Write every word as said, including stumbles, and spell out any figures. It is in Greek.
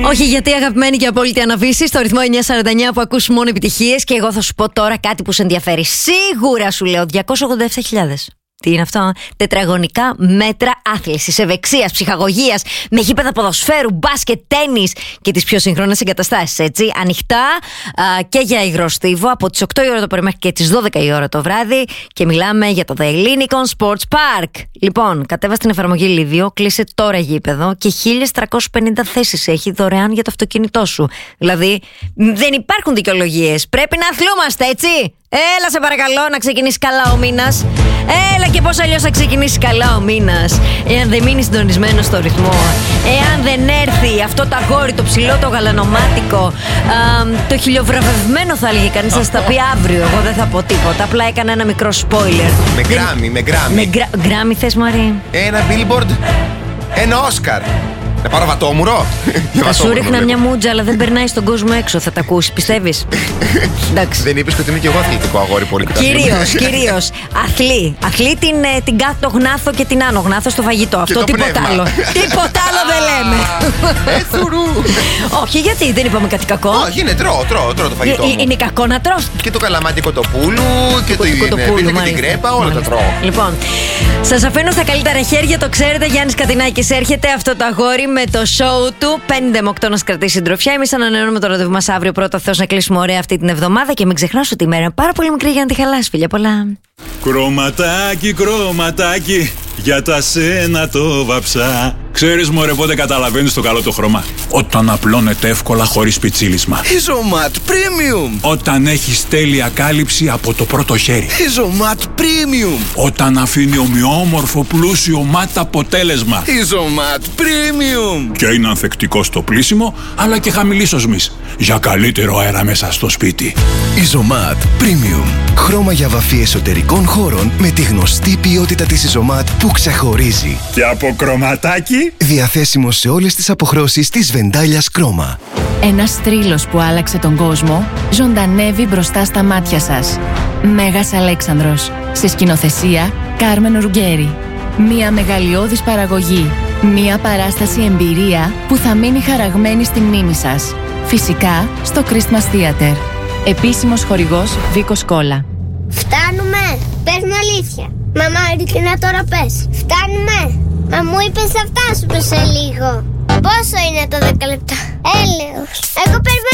Όχι, γιατί αγαπημένη και απόλυτη Αναβίση στο ρυθμό εννιακόσια σαράντα εννέα που ακούς μόνο επιτυχίες. Και εγώ θα σου πω τώρα κάτι που σε ενδιαφέρει. Σίγουρα σου λέω διακόσιες ογδόντα επτά χιλιάδες. Τι είναι αυτό? Τετραγωνικά μέτρα άθλησης, ευεξίας, ψυχαγωγίας, με γήπεδα ποδοσφαίρου, μπάσκετ, τένις και τις πιο σύγχρονες εγκαταστάσεις. Έτσι, ανοιχτά α, και για υγροστίβο από τις οκτώ η ώρα το πρωί μέχρι και τις δώδεκα η ώρα το βράδυ. Και μιλάμε για το The Ellinikon Sports Park. Λοιπόν, κατέβα στην εφαρμογή Λίδιο, κλείσε τώρα γήπεδο και χίλιες τριακόσιες πενήντα θέσεις έχει δωρεάν για το αυτοκίνητό σου. Δηλαδή, δεν υπάρχουν δικαιολογίες. Πρέπει να αθλούμαστε, έτσι. Έλα, σε παρακαλώ, να ξεκινήσει καλά ο μήνας. Έλα, και πώς αλλιώς θα ξεκινήσει καλά ο μήνας, εάν δεν μείνει συντονισμένο στο ρυθμό. Εάν δεν έρθει αυτό το αγόρι, το ψηλό, το γαλανομάτικο, α, το χιλιοβραβευμένο, θα έλεγε κανείς, θα στα πει αύριο. Εγώ δεν θα πω τίποτα. Απλά έκανα ένα μικρό spoiler. Με γκράμι, με γκράμι. Με γκρα... γκράμι θες, Μαρή? Ένα billboard, ένα Όσκαρ. Να πάρω βατόμουρο. Θα σου ρίχνα μια μούτζα, αλλά δεν περνάει στον κόσμο έξω. Θα τα ακούσει, πιστεύεις? Εντάξει. Δεν είπες ότι είμαι και εγώ αθλητικό αγόρι πολύ καταρχήν. Κυρίως, κυρίως. Αθλή. Αθλή την, την κάτω γνάθο και την άνω γνάθο στο φαγητό. Και αυτό το τίποτα πνεύμα. άλλο. Τίποτα άλλο δεν λέμε. Έθουρου. Όχι, γιατί δεν είπαμε κάτι κακό. Όχι, είναι τρώω, τρώω, τρώω το φαγητό Ε, μου. Είναι κακό να τρως? Και το καλαμάτι κοτοπούλου και το Κοτοπούλου, πίτα και μάλιστα. την κρέπα, όλα τα Μάλιστα. τρώω. Λοιπόν, σας αφήνω στα καλύτερα χέρια, το ξέρετε. Γιάννης Κατινάκης έρχεται, αυτό το αγόρι με το show του. πέντε με οκτώ να σκρατήσει συντροφιά. Εμείς ανανεώνουμε το ραντεβού μας αύριο. Πρώτα Θεός να κλείσουμε ωραία αυτή την εβδομάδα. Και μην ξεχνάς ότι η μέρα είναι πάρα πολύ μικρή για να τη χαλάσει, φιλιά πολλά. Κρωματάκι, κρωματάκι, για τα σένα το βαψά. Ξέρεις, μωρέ, πότε καταλαβαίνεις το καλό το χρώμα? Όταν απλώνεται εύκολα χωρίς πιτσίλισμα. Isomat Premium. Όταν έχεις τέλεια κάλυψη από το πρώτο χέρι. Isomat Premium. Όταν αφήνει ομοιόμορφο πλούσιο ματ αποτέλεσμα. Isomat Premium. Και είναι ανθεκτικό στο πλύσιμο, αλλά και χαμηλής οσμής, για καλύτερο αέρα μέσα στο σπίτι. Isomat Premium. Χρώμα για βαφή εσωτερικών χώρων με τη γνωστή ποιότητα της Isomat που ξεχωρίζει. Και από κρωματάκι. Διαθέσιμο σε όλες τις αποχρώσεις της Βεντάλιας Κρόμα. Ένας θρύλος που άλλαξε τον κόσμο ζωντανεύει μπροστά στα μάτια σας. Μέγας Αλέξανδρος. Σε σκηνοθεσία Κάρμεν Ρουγκέρι. Μία μεγαλειώδης παραγωγή. Μία παράσταση εμπειρία που θα μείνει χαραγμένη στη μνήμη σας. Φυσικά στο Christmas Theater. Επίσημος χορηγός Βίκος Κόλλα. Φτάνουμε! Πες μου αλήθεια. Μαμά, ειλικρινά τώρα πες. Φτάνουμε! Μα μου είπες αυτά σου πες σε λίγο. Πόσο είναι το δέκα λεπτά? Έλεος. Εγώ περιμένω.